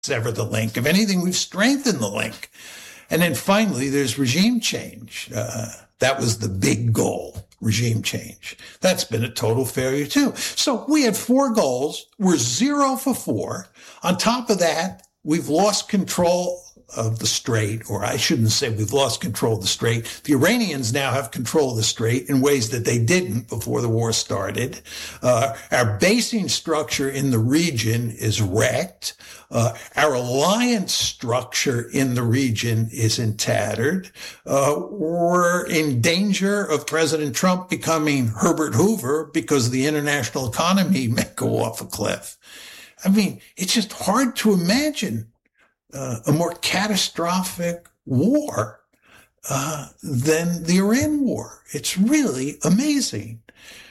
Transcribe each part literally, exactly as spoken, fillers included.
sever the link. If anything, we've strengthened the link. And then finally, there's regime change. Uh, that was the big goal, regime change. That's been a total failure too. So we had four goals. We're zero for four. On top of that, we've lost control of the Strait, or I shouldn't say we've lost control of the Strait. The Iranians now have control of the Strait in ways that they didn't before the war started. Uh, our basing structure in the region is wrecked. Uh, our alliance structure in the region is in tattered. Uh, we're in danger of President Trump becoming Herbert Hoover because the international economy may go off a cliff. I mean, it's just hard to imagine Uh, a more catastrophic war uh, than the Iran war. It's really amazing.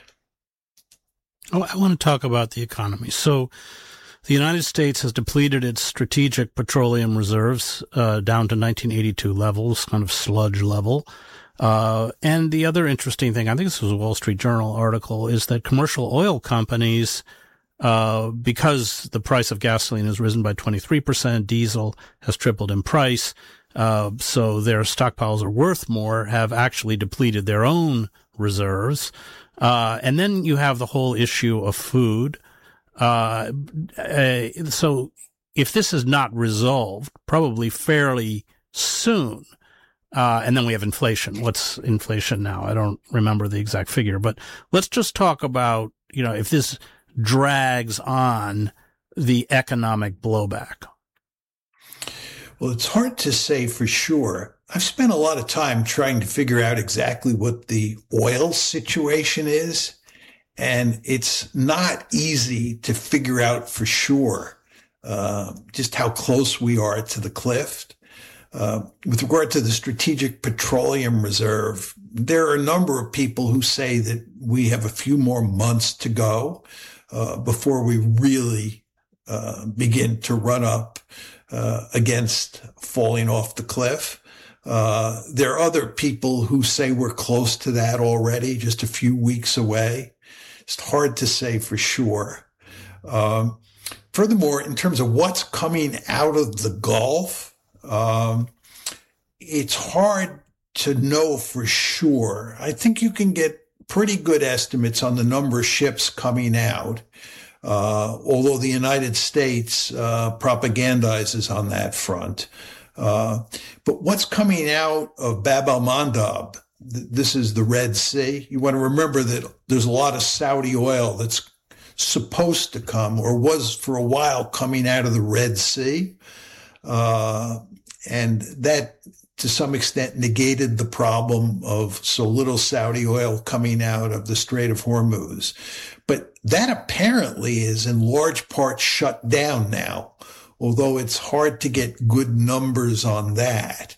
Oh, I want to talk about the economy. So the United States has depleted its strategic petroleum reserves uh, down to nineteen eighty-two levels, kind of sludge level. Uh, and the other interesting thing, I think this was a Wall Street Journal article, is that commercial oil companies, Uh, because the price of gasoline has risen by twenty-three percent, diesel has tripled in price, uh, so their stockpiles are worth more, have actually depleted their own reserves. Uh, and then you have the whole issue of food. Uh, uh, so if this is not resolved, probably fairly soon, uh, and then we have inflation. What's inflation now? I don't remember the exact figure, but let's just talk about, you know, if this drags on the economic blowback? Well, it's hard to say for sure. I've spent a lot of time trying to figure out exactly what the oil situation is, and it's not easy to figure out for sure uh, just how close we are to the cliff. Uh, with regard to the Strategic Petroleum Reserve, there are a number of people who say that we have a few more months to go uh, before we really uh, begin to run up uh, against falling off the cliff. Uh, there are other people who say we're close to that already, just a few weeks away. It's hard to say for sure. Um, furthermore, in terms of what's coming out of the Gulf, um, it's hard to know for sure. I think you can get pretty good estimates on the number of ships coming out, uh, although the United States uh, propagandizes on that front. Uh, but what's coming out of Bab el-Mandab, th- this is the Red Sea. You want to remember that there's a lot of Saudi oil that's supposed to come, or was for a while coming out of the Red Sea. Uh, and that, to some extent, negated the problem of so little Saudi oil coming out of the Strait of Hormuz. But that apparently is in large part shut down now, although it's hard to get good numbers on that.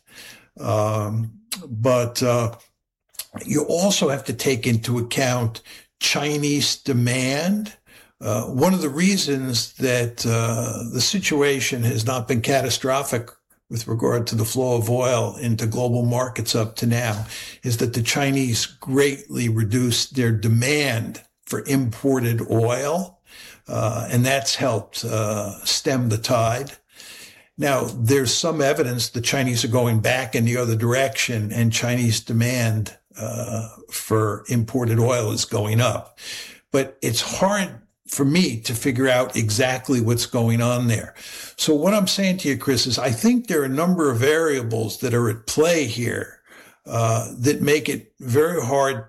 Um, but uh, you also have to take into account Chinese demand. Uh, one of the reasons that uh, the situation has not been catastrophic with regard to the flow of oil into global markets up to now is that the Chinese greatly reduced their demand for imported oil, uh, and that's helped uh, stem the tide. Now, there's some evidence the Chinese are going back in the other direction, and Chinese demand uh, for imported oil is going up. But it's hard for me to figure out exactly what's going on there. So what I'm saying to you, Chris, is I think there are a number of variables that are at play here uh, that make it very hard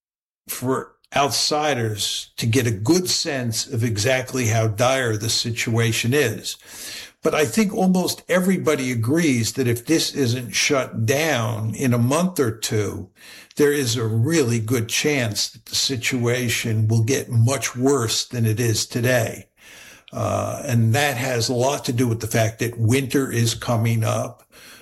for outsiders to get a good sense of exactly how dire the situation is. But I think almost everybody agrees that if this isn't shut down in a month or two, there is a really good chance that the situation will get much worse than it is today. Uh, and that has a lot to do with the fact that winter is coming up,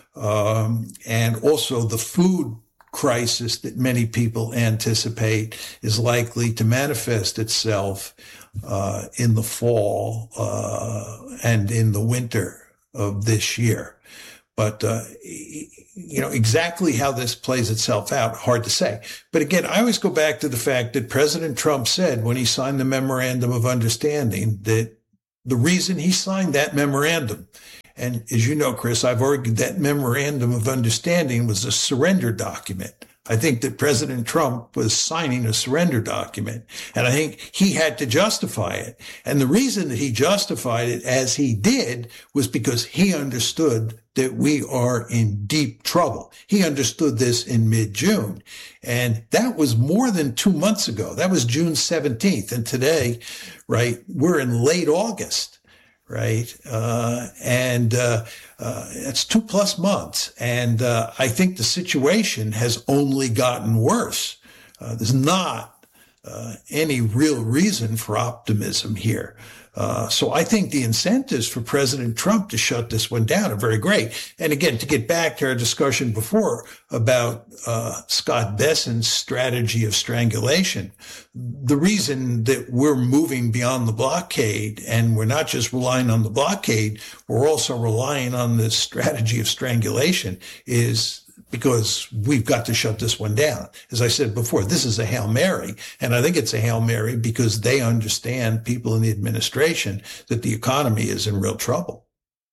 um, and also the food crisis that many people anticipate is likely to manifest itself uh, in the fall uh, and in the winter of this year. But, uh, you know, exactly how this plays itself out, hard to say. But again, I always go back to the fact that President Trump said when he signed the Memorandum of Understanding that the reason he signed that memorandum And as you know, Chris, I've argued that memorandum of understanding was a surrender document. I think that President Trump was signing a surrender document, and I think he had to justify it. And the reason that he justified it as he did was because he understood that we are in deep trouble. He understood this in mid-June. And that was more than two months ago. That was June seventeenth. And today, right, we're in late August. Right. Uh, and, uh, uh, it's two plus months. And, uh, I think the situation has only gotten worse. Uh, there's not, uh, any real reason for optimism here. Uh, so I think the incentives for President Trump to shut this one down are very great. And again, to get back to our discussion before about uh, Scott Bessent's strategy of strangulation, the reason that we're moving beyond the blockade, and we're not just relying on the blockade, we're also relying on this strategy of strangulation, is because we've got to shut this one down. As I said before, this is a Hail Mary. And I think it's a Hail Mary because they understand, people in the administration, that the economy is in real trouble.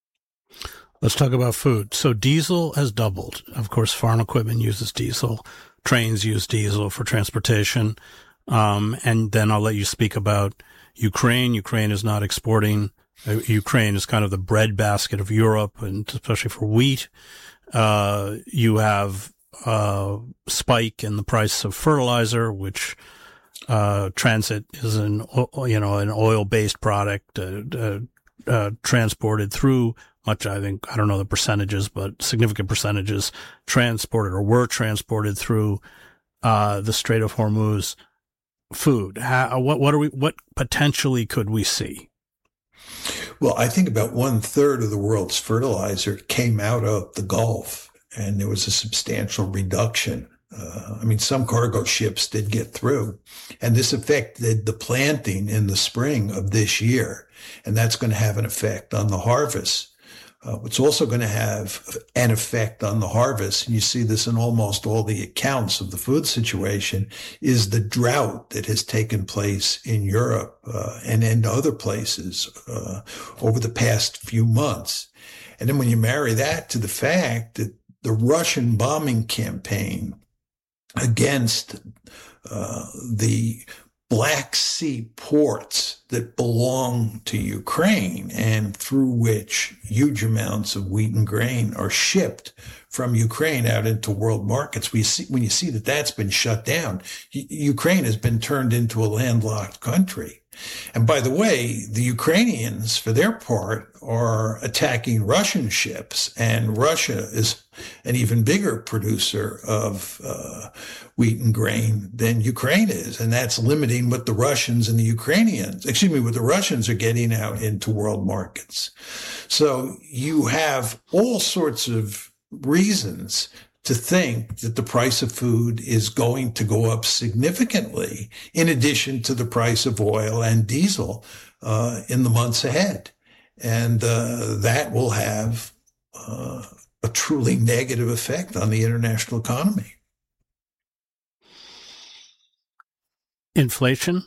Let's talk about food. So diesel has doubled. Of course, farm equipment uses diesel. Trains use diesel for transportation. Um, and then I'll let you speak about Ukraine. Ukraine is not exporting. Uh, Ukraine is kind of the breadbasket of Europe, and especially for wheat. Uh, you have uh spike in the price of fertilizer, which uh transit is an you know an oil-based product uh, uh, uh transported through much I think I don't know the percentages, but significant percentages transported or were transported through uh the Strait of Hormuz. Food, how, what what are we what potentially could we see? Well, I think about one third of the world's fertilizer came out of the Gulf, and there was a substantial reduction. Uh, I mean, some cargo ships did get through, and this affected the planting in the spring of this year, and that's going to have an effect on the harvest. Uh, what's also going to have an effect on the harvest, and you see this in almost all the accounts of the food situation, is the drought that has taken place in Europe uh, and in other places uh, over the past few months. And then when you marry that to the fact that the Russian bombing campaign against uh, the Black Sea ports that belong to Ukraine and through which huge amounts of wheat and grain are shipped from Ukraine out into world markets. We see, when you see that that's been shut down, U- Ukraine has been turned into a landlocked country. And by the way, the Ukrainians, for their part, are attacking Russian ships, and Russia is an even bigger producer of uh, wheat and grain than Ukraine is, and that's limiting what the Russians and the Ukrainians, excuse me, what the Russians are getting out into world markets. So you have all sorts of reasons to think that the price of food is going to go up significantly, in addition to the price of oil and diesel uh, in the months ahead. And uh, that will have uh, a truly negative effect on the international economy. Inflation?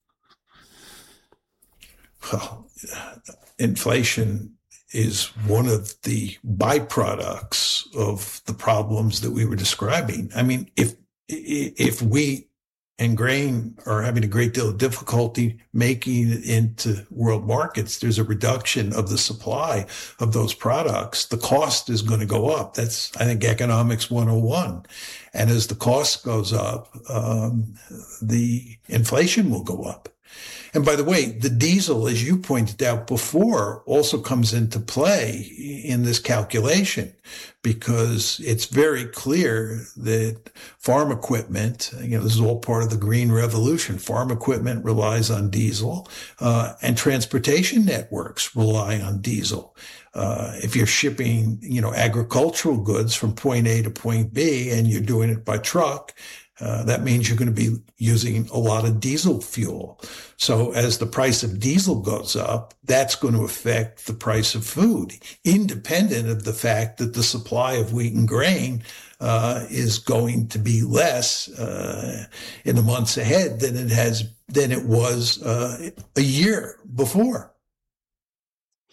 Well, inflation is one of the byproducts of the problems that we were describing. I mean, if if wheat and grain are having a great deal of difficulty making it into world markets, there's a reduction of the supply of those products. The cost is going to go up. That's, I think, economics one oh one. And as the cost goes up, um, the inflation will go up. And by the way, the diesel, as you pointed out before, also comes into play in this calculation, because it's very clear that farm equipment, you know, this is all part of the green revolution. Farm equipment relies on diesel, uh, and transportation networks rely on diesel. Uh, if you're shipping, you know, agricultural goods from point A to point B and you're doing it by truck, Uh, that means you're going to be using a lot of diesel fuel. So as the price of diesel goes up, that's going to affect the price of food, independent of the fact that the supply of wheat and grain uh, is going to be less uh, in the months ahead than it has than it was uh, a year before.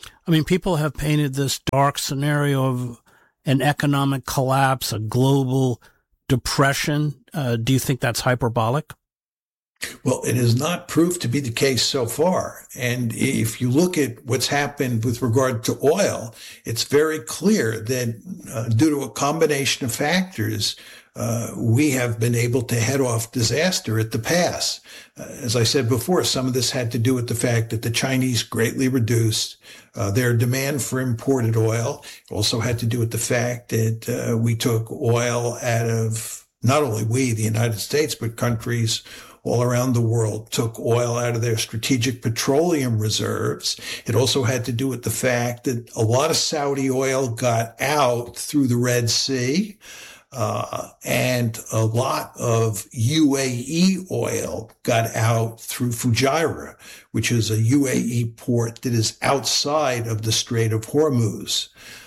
I mean, people have painted this dark scenario of an economic collapse, a global depression. Uh, do you think that's hyperbolic? Well, it has not proved to be the case so far. And if you look at what's happened with regard to oil, it's very clear that uh, due to a combination of factors, uh, we have been able to head off disaster at the pass. Uh, as I said before, some of this had to do with the fact that the Chinese greatly reduced uh, their demand for imported oil. It also had to do with the fact that uh, we took oil out of, not only we, the United States, but countries all around the world took oil out of their strategic petroleum reserves. It also had to do with the fact that a lot of Saudi oil got out through the Red Sea, uh, and a lot of U A E oil got out through Fujairah, which is a U A E port that is outside of the Strait of Hormuz.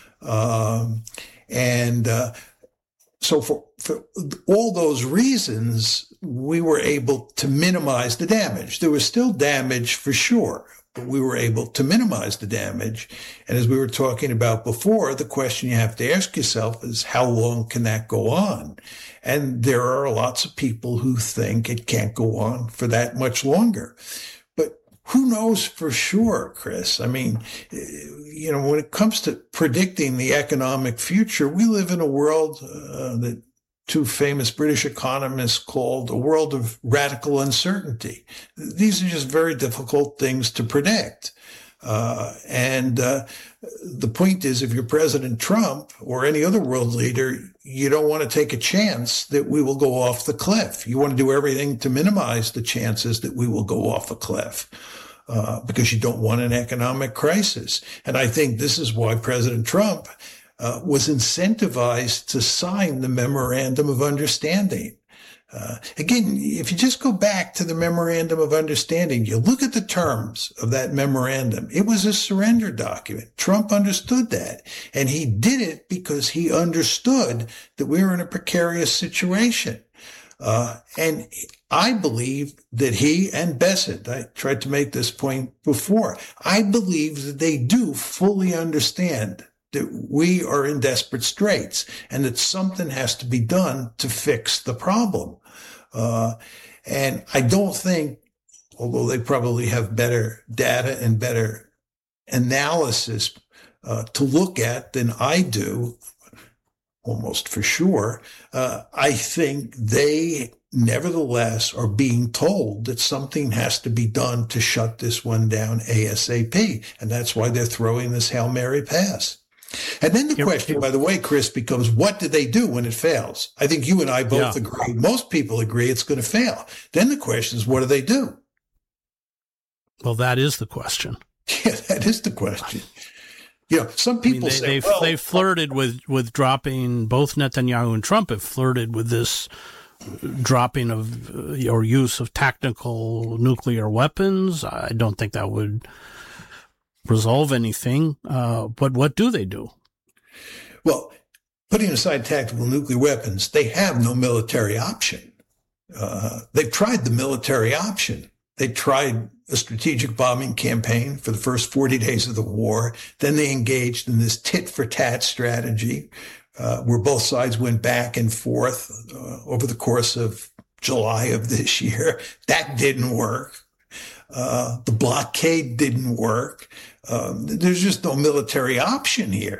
Um, and, uh, So for, for all those reasons, we were able to minimize the damage. There was still damage for sure, but we were able to minimize the damage. And as we were talking about before, the question you have to ask yourself is, how long can that go on? And there are lots of people who think it can't go on for that much longer. But who knows for sure, Chris? I mean, you know, when it comes to predicting the economic future, we live in a world uh, that two famous British economists called a world of radical uncertainty. These are just very difficult things to predict. Uh, and uh, the point is, if you're President Trump or any other world leader, you don't want to take a chance that we will go off the cliff. You want to do everything to minimize the chances that we will go off a cliff. Uh, because you don't want an economic crisis. And I think this is why President Trump uh, was incentivized to sign the Memorandum of Understanding. Uh, again, if you just go back to the Memorandum of Understanding, you look at the terms of that memorandum, it was a surrender document. Trump understood that. And he did it because he understood that we were in a precarious situation. Uh, and I believe that he and Bessent, I tried to make this point before, I believe that they do fully understand that we are in desperate straits and that something has to be done to fix the problem. Uh, and I don't think, although they probably have better data and better analysis uh, to look at than I do, almost for sure, uh, I think they nevertheless are being told that something has to be done to shut this one down ASAP. And that's why they're throwing this Hail Mary pass. And then the question, by the way, Chris, becomes, what do they do when it fails? I think you and I both yeah. agree. Most people agree it's going to fail. Then the question is, what do they do? Well, that is the question. Yeah, that is the question. You know, some people I mean, they, say, they've, well, they've flirted with, with dropping, both Netanyahu and Trump have flirted with this dropping of uh, or use of tactical nuclear weapons. I don't think that would resolve anything. Uh, but what do they do? Well, putting aside tactical nuclear weapons, they have no military option. Uh, they've tried the military option. They tried a strategic bombing campaign for the first forty days of the war. Then they engaged in this tit-for-tat strategy, uh, where both sides went back and forth uh, over the course of July of this year. That didn't work. Uh, the blockade didn't work. Um, there's just no military option here.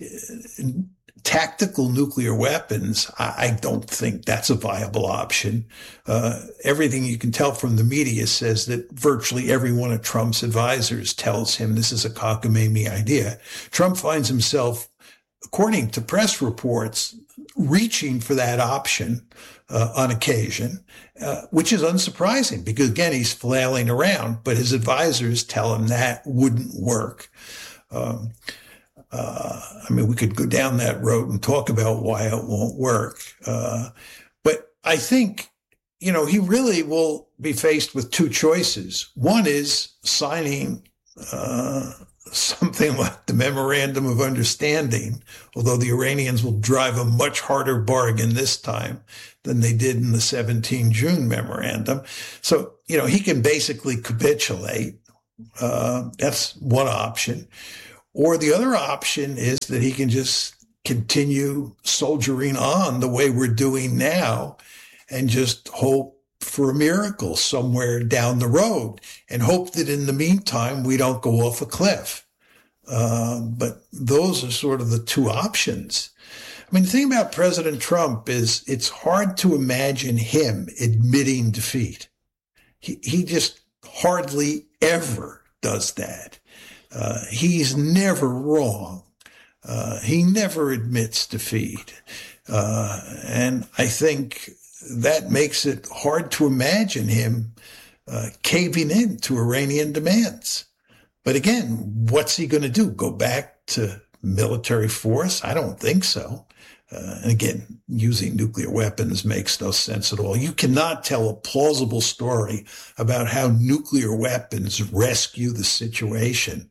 Tactical nuclear weapons, I, I don't think that's a viable option. Uh, everything you can tell from the media says that virtually every one of Trump's advisors tells him this is a cockamamie idea. Trump finds himself, according to press reports, reaching for that option uh, on occasion, uh, which is unsurprising because, again, he's flailing around, but his advisors tell him that wouldn't work. Um, Uh, I mean, we could go down that road and talk about why it won't work. Uh, but I think, you know, he really will be faced with two choices. One is signing uh, something like the Memorandum of Understanding, although the Iranians will drive a much harder bargain this time than they did in the seventeen June memorandum. So, you know, he can basically capitulate. Uh, that's one option. Or the other option is that he can just continue soldiering on the way we're doing now and just hope for a miracle somewhere down the road and hope that in the meantime we don't go off a cliff. Uh, but those are sort of the two options. I mean, the thing about President Trump is it's hard to imagine him admitting defeat. He, he just hardly ever does that. Uh, he's never wrong. Uh, he never admits defeat. Uh, and I think that makes it hard to imagine him uh, caving in to Iranian demands. But again, what's he going to do? Go back to military force? I don't think so. Uh, and again, using nuclear weapons makes no sense at all. You cannot tell a plausible story about how nuclear weapons rescue the situation.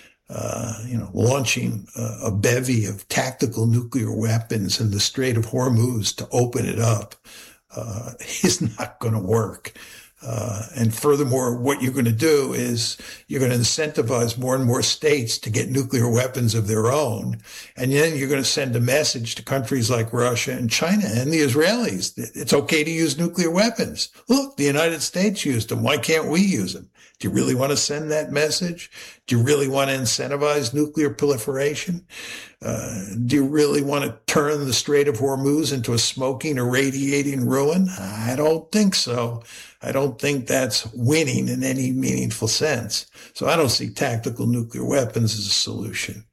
Uh, you know, launching a, a bevy of tactical nuclear weapons in the Strait of Hormuz to open it up uh, is not going to work. Uh, and furthermore, what you're going to do is you're going to incentivize more and more states to get nuclear weapons of their own. And then you're going to send a message to countries like Russia and China and the Israelis that it's okay to use nuclear weapons. Look, the United States used them. Why can't we use them? Do you really want to send that message? Do you really want to incentivize nuclear proliferation? Uh, do you really want to turn the Strait of Hormuz into a smoking, irradiating ruin? I don't think so. I don't think that's winning in any meaningful sense. So I don't see tactical nuclear weapons as a solution.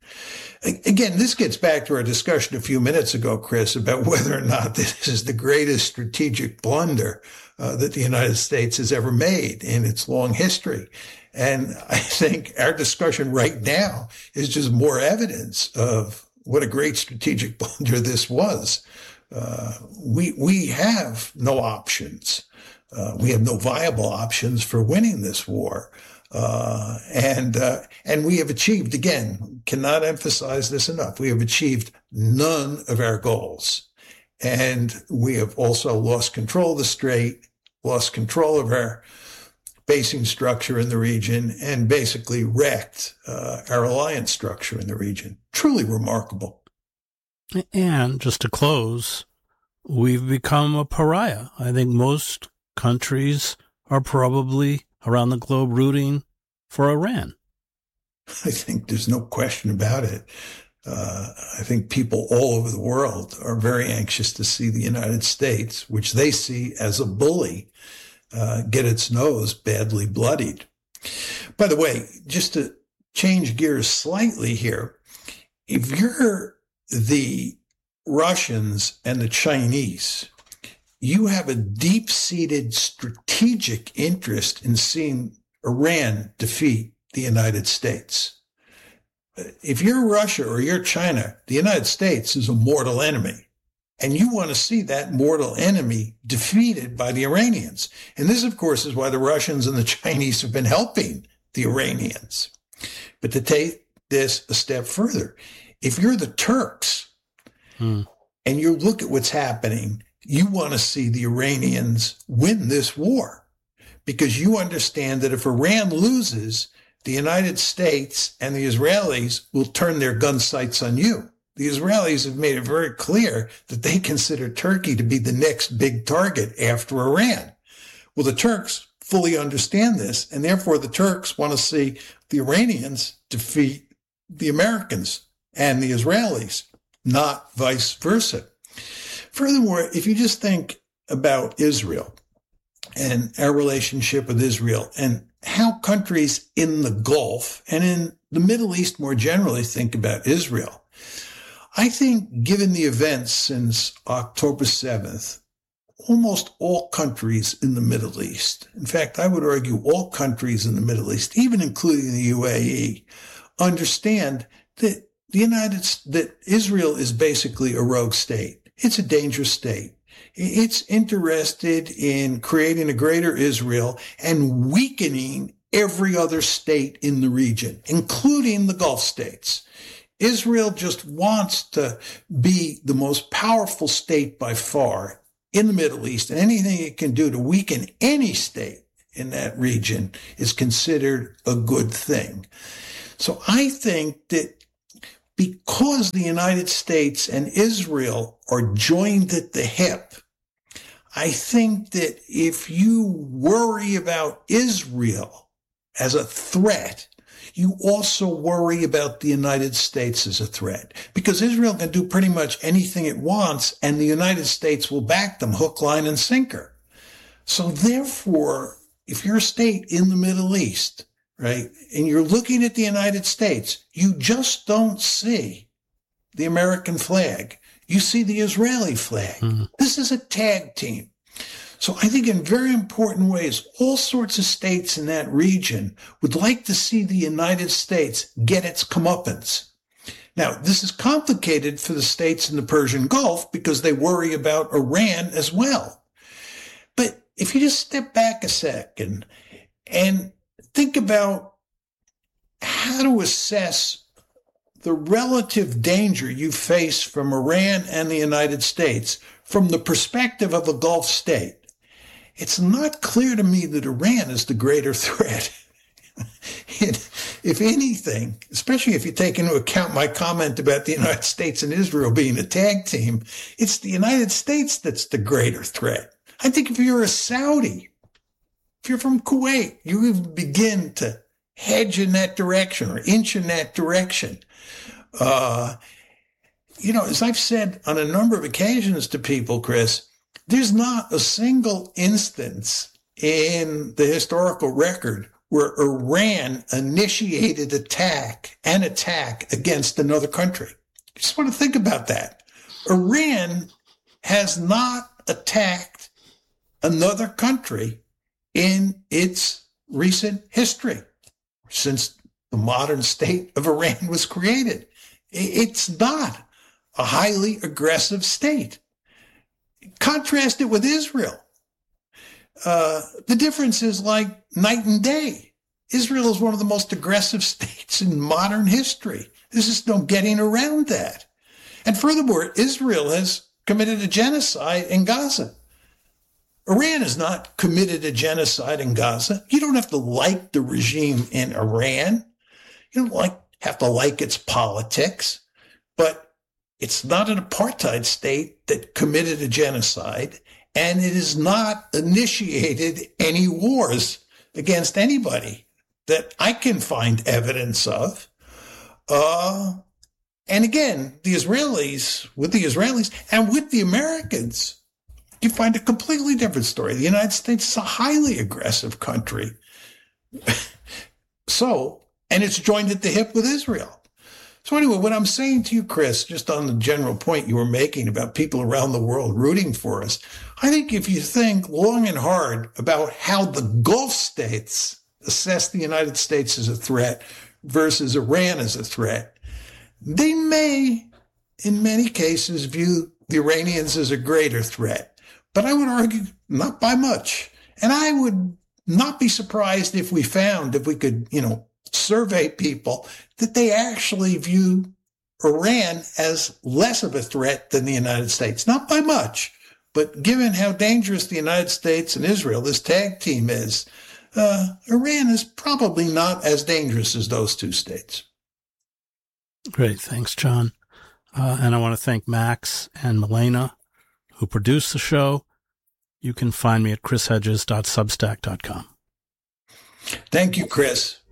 Again, this gets back to our discussion a few minutes ago, Chris, about whether or not this is the greatest strategic blunder uh, that the United States has ever made in its long history. And I think our discussion right now is just more evidence of what a great strategic blunder this was. Uh, we, we have no options. Uh, we have no viable options for winning this war. Uh, and, uh, and we have achieved, again, cannot emphasize this enough. We have achieved none of our goals. And we have also lost control of the strait, lost control of our basing structure in the region, and basically wrecked, uh, our alliance structure in the region. Truly remarkable. And just to close, we've become a pariah. I think most countries are probably around the globe rooting for Iran. I think there's no question about it. Uh, I think people all over the world are very anxious to see the United States, which they see as a bully, uh, get its nose badly bloodied. By the way, just to change gears slightly here, if you're the Russians and the Chinese, you have a deep-seated strategic interest in seeing Iran defeat the United States. If you're Russia or you're China, the United States is a mortal enemy. And you want to see that mortal enemy defeated by the Iranians. And this, of course, is why the Russians and the Chinese have been helping the Iranians. But to take this a step further, if you're the Turks hmm. and you look at what's happening, you want to see the Iranians win this war because you understand that if Iran loses, the United States and the Israelis will turn their gun sights on you. The Israelis have made it very clear that they consider Turkey to be the next big target after Iran. Well, the Turks fully understand this, and therefore the Turks want to see the Iranians defeat the Americans and the Israelis, not vice versa. Furthermore, if you just think about Israel and our relationship with Israel and how countries in the Gulf and in the Middle East more generally think about Israel, I think given the events since October seventh, almost all countries in the Middle East, in fact, I would argue all countries in the Middle East, even including the U A E, understand that the United that Israel is basically a rogue state. It's a dangerous state. It's interested in creating a greater Israel and weakening every other state in the region, including the Gulf states. Israel just wants to be the most powerful state by far in the Middle East, and anything it can do to weaken any state in that region is considered a good thing. So I think that because the United States and Israel are joined at the hip, I think that if you worry about Israel as a threat, you also worry about the United States as a threat, because Israel can do pretty much anything it wants and the United States will back them hook, line, and sinker. So therefore, if you're a state in the Middle East, right, and you're looking at the United States, you just don't see the American flag. You see the Israeli flag. Mm-hmm. This is a tag team. So I think in very important ways, all sorts of states in that region would like to see the United States get its comeuppance. Now, this is complicated for the states in the Persian Gulf because they worry about Iran as well. But if you just step back a second and think about how to assess the relative danger you face from Iran and the United States from the perspective of a Gulf state, it's not clear to me that Iran is the greater threat. it, if anything, especially if you take into account my comment about the United States and Israel being a tag team, it's the United States that's the greater threat. I think if you're a Saudi, if you're from Kuwait, you begin to hedge in that direction or inch in that direction. Uh, you know, as I've said on a number of occasions to people, Chris, there's not a single instance in the historical record where Iran initiated attack, an attack against another country. You just want to think about that. Iran has not attacked another country in its recent history since the modern state of Iran was created. It's not a highly aggressive state. Contrast it with Israel. Uh, the difference is like night and day. Israel is one of the most aggressive states in modern history. There's just no getting around that. And furthermore, Israel has committed a genocide in Gaza. Iran has not committed a genocide in Gaza. You don't have to like the regime in Iran. You don't like have to like its politics, but it's not an apartheid state that committed a genocide, and it has not initiated any wars against anybody that I can find evidence of. Uh, and again, the Israelis, with the Israelis and with the Americans, you find a completely different story. The United States is a highly aggressive country. So, and it's joined at the hip with Israel. So anyway, what I'm saying to you, Chris, just on the general point you were making about people around the world rooting for us, I think if you think long and hard about how the Gulf states assess the United States as a threat versus Iran as a threat, they may, in many cases, view the Iranians as a greater threat. But I would argue not by much. And I would not be surprised if we found, if we could, you know, survey people, that they actually view Iran as less of a threat than the United States. Not by much, but given how dangerous the United States and Israel, this tag team is, uh, Iran is probably not as dangerous as those two states. Great. Thanks, John. Uh, and I want to thank Max and Milena, who produced the show. You can find me at chris hedges dot substack dot com. Thank you, Chris.